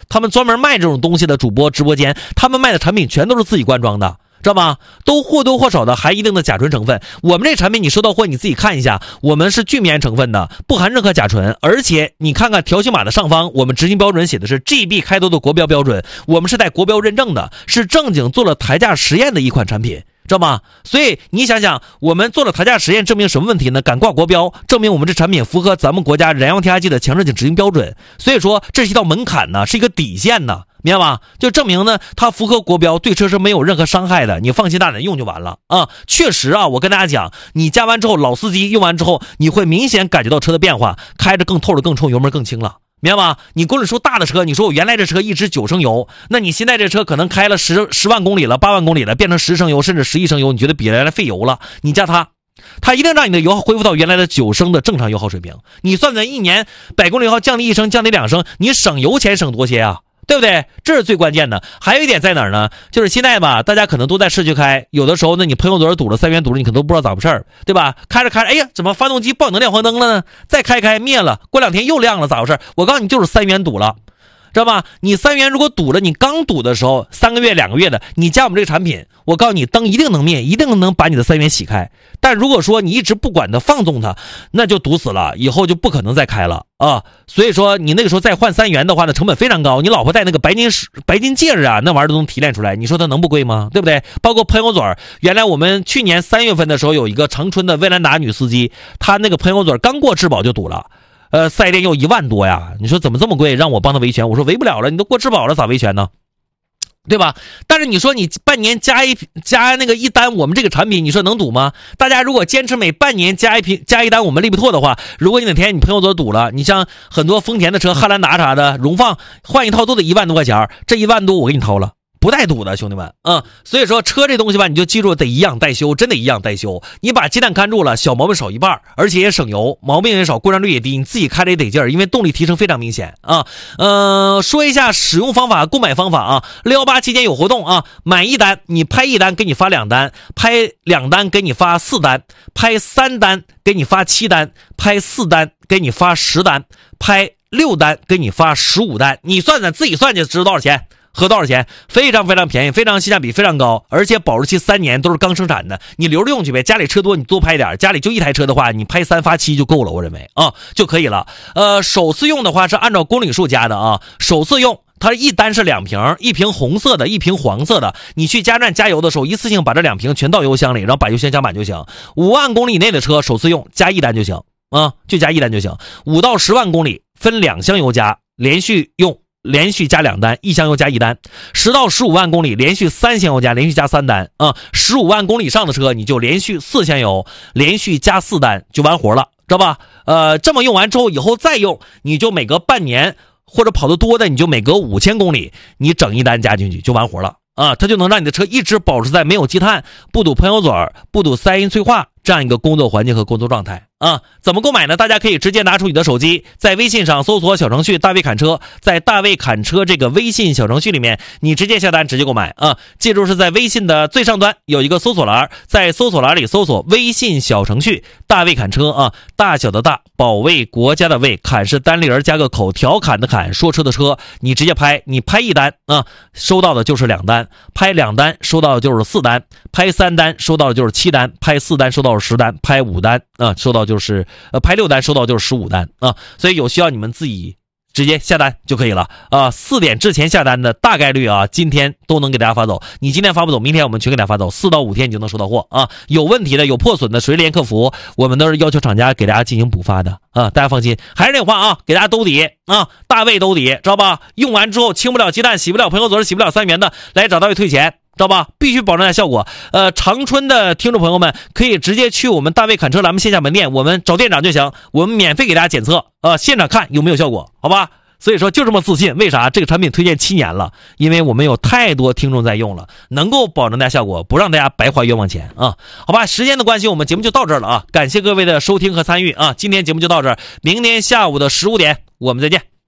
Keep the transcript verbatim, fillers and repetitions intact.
他们专门卖这种东西的主播直播间，他们卖的产品全都是自己灌装的，知道吗？都或多或少的含一定的甲醇成分。我们这产品你收到货你自己看一下，我们是聚醚成分的，不含任何甲醇，而且你看看条形码的上方，我们执行标准写的是 G B 开头的国标标准，我们是带国标认证的，是正经做了台架实验的一款产品，知道吗？所以你想想，我们做了台架实验，证明什么问题呢？敢挂国标，证明我们这产品符合咱们国家燃药添加剂的强制性执行标准。所以说这是一道门槛呢，是一个底线呢，明白吗？就证明呢它符合国标，对车是没有任何伤害的，你放心大胆用就完了啊！确实啊，我跟大家讲，你加完之后，老司机用完之后，你会明显感觉到车的变化，开着更透了更冲，油门更轻了，明白吗？你公里数大的车，你说我原来这车一直九升油，那你现在这车可能开了十十万公里了，八万公里了，变成十升油甚至十一升油，你觉得比原来费油了，你加它，它一定让你的油耗恢复到原来的九升的正常油耗水平。你算算一年百公里油耗降低一升，降低两升，你省油钱省多些啊，对不对？这是最关键的。还有一点在哪儿呢？就是现在吧，大家可能都在市区开，有的时候呢，你喷油嘴堵了，三元堵了，你可能都不知道咋回事，对吧？开着开着，哎呀，怎么发动机报能亮黄灯了呢？再开开灭了，过两天又亮了，咋回事？我告诉你，就是三元堵了。知道吧？你三元如果堵了，你刚堵的时候三个月两个月的，你加我们这个产品，我告诉你灯一定能灭，一定能把你的三元洗开。但如果说你一直不管它放纵它，那就堵死了，以后就不可能再开了啊。所以说你那个时候再换三元的话呢，成本非常高。你老婆戴那个白金白金戒指啊，那玩意儿都能提炼出来，你说它能不贵吗？对不对？包括喷油嘴，原来我们去年三月份的时候有一个长春的威兰达女司机，她那个喷油嘴刚过质保就堵了。呃，四 S 店要一万多呀！你说怎么这么贵？让我帮他维权，我说维不了了，你都过质保了，咋维权呢？对吧？但是你说你半年加一加那个一单，我们这个产品，你说能堵吗？大家如果坚持每半年加一瓶加一单我们利布拓的话，如果你哪天你喷油嘴堵了，你像很多丰田的车，汉兰达啥的，荣放换一套都得一万多块钱，这一万多我给你掏了。不带堵的，兄弟们，嗯，所以说车这东西吧，你就记住得一样代修，真的一样代修。你把鸡蛋看住了，小毛病少一半，而且也省油，毛病也少，故障率也低，你自己开着也得劲儿，因为动力提升非常明显啊。呃，说一下使用方法、购买方法啊。六一八期间有活动啊，买一单你拍一单给你发两单，拍两单给你发四单，拍三单给你发七单，拍四单给你发十单，拍六单给你发十五单。你算算，自己算就知道多少钱。合多少钱？非常非常便宜，非常性价比非常高，而且保质期三年，都是刚生产的，你留着用去呗。家里车多你多拍点，家里就一台车的话，你拍三发七就够了，我认为啊就可以了。呃，首次用的话是按照公里数加的啊，首次用它一单是两瓶，一瓶红色的，一瓶黄色的。你去加站加油的时候，一次性把这两瓶全倒油箱里，然后把油箱加满就行。五万公里以内的车，首次用加一单就行啊，就加一单就行。五到十万公里分两箱油加，连续用。连续加两单，一箱油加一单。十到十五万公里连续三箱油加，连续加三单啊。十五万公里以上的车，你就连续四箱油，连续加四单就完活了，知道吧？呃，这么用完之后，以后再用，你就每隔半年或者跑得多的，你就每隔五千公里，你整一单加进去就完活了啊。它就能让你的车一直保持在没有积碳、不堵喷油嘴、不堵三阴催化这样一个工作环境和工作状态。啊，怎么购买呢？大家可以直接拿出你的手机，在微信上搜索小程序大卫侃车，在大卫侃车这个微信小程序里面，你直接下单直接购买啊！记住是在微信的最上端有一个搜索栏，在搜索栏里搜索微信小程序大卫侃车啊，大小的大，保卫国家的卫，侃是单立人加个口，调侃的侃，说车的车，你直接拍，你拍一单啊，收到的就是两单，拍两单收到的就是四单，拍三单收到的就是七单，拍四单收到的是十单，拍五单啊收到就是呃拍六单收到就是十五单啊，所以有需要你们自己直接下单就可以了啊。四点之前下单的大概率啊，今天都能给大家发走。你今天发不走，明天我们全给大家发走，四到五天你就能收到货啊。有问题的、有破损的，谁联客服，我们都是要求厂家给大家进行补发的啊。大家放心，还是那话啊，给大家兜底啊，大卫兜底，知道吧？用完之后清不了鸡蛋、洗不了喷油嘴、洗不了三元的，来找大卫退钱。知道吧？必须保证它效果。呃，长春的听众朋友们可以直接去我们大卫侃车咱们线下门店，我们找店长就行，我们免费给大家检测，呃，现场看有没有效果，好吧？所以说就这么自信，为啥？这个产品推荐七年了，因为我们有太多听众在用了，能够保证大家效果，不让大家白花冤枉钱啊！好吧，时间的关系，我们节目就到这儿了啊！感谢各位的收听和参与啊！今天节目就到这儿，明天下午的十五点我们再见。